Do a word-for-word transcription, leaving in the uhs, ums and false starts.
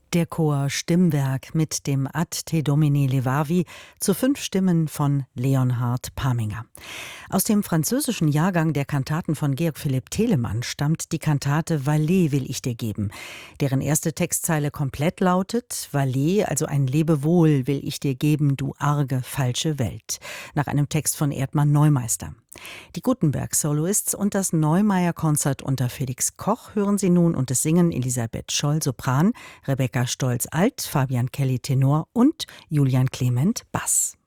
Der Chor Stimmwerk mit dem Ad te Domine levavi zu fünf Stimmen von Leonhard Paminger. Aus dem französischen Jahrgang der Kantaten von Georg Philipp Telemann stammt die Kantate Vale will ich dir geben, deren erste Textzeile komplett lautet: Vale, also ein Lebewohl will ich dir geben, du arge, falsche Welt, nach einem Text von Erdmann Neumeister. Die Gutenberg-Soloists und das Neumeier-Konzert unter Felix Koch hören Sie nun, und es singen Elisabeth Scholl Sopran, Rebecca Stolz Alt, Fabian Kelly Tenor und Julian Clement Bass.